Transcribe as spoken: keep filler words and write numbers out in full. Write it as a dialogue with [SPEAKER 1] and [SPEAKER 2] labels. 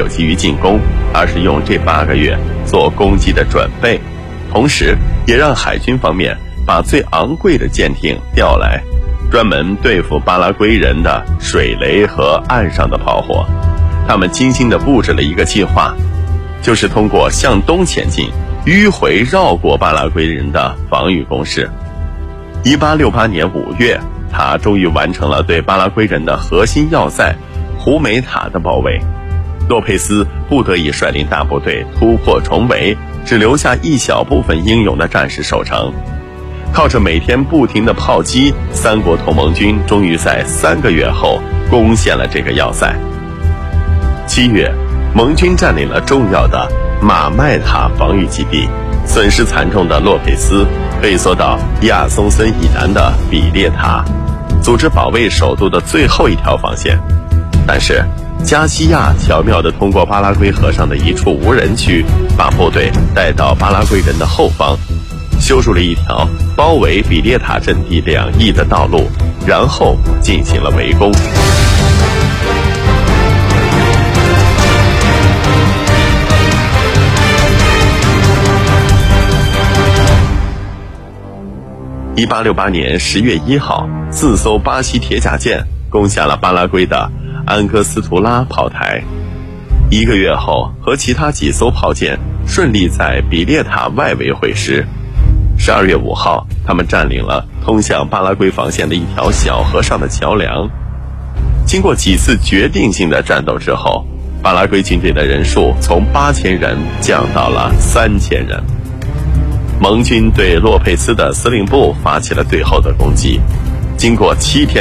[SPEAKER 1] 有急于进攻，而是用这八个月做攻击的准备，同时也让海军方面把最昂贵的舰艇调来，专门对付巴拉圭人的水雷和岸上的炮火。他们精心地布置了一个计划，就是通过向东前进，迂回绕过巴拉圭人的防御工事。一八六八年五月，他终于完成了对巴拉圭人的核心要塞胡梅塔的包围。洛佩斯不得已率领大部队突破重围，只留下一小部分英勇的战士守城。靠着每天不停的炮击，三国同盟军终于在三个月后攻陷了这个要塞。七月，盟军占领了重要的马麦塔防御基地，损失惨重的洛佩斯退缩到亚松森以南的比列塔，组织保卫首都的最后一条防线。但是加西亚巧妙地通过巴拉圭河上的一处无人区，把部队带到巴拉圭人的后方，修筑了一条包围比列塔阵地两翼的道路，然后进行了围攻。一八六八年十月一号，四艘巴西铁甲舰攻下了巴拉圭的安哥斯图拉炮台。一个月后，和其他几艘炮舰顺利在比列塔外围会师。十二月五号，他们占领了通向巴拉圭防线的一条小河上的桥梁。经过几次决定性的战斗之后，巴拉圭军队的人数从八千人降到了三千人。盟军对洛佩斯的司令部发起了最后的攻击，经过七天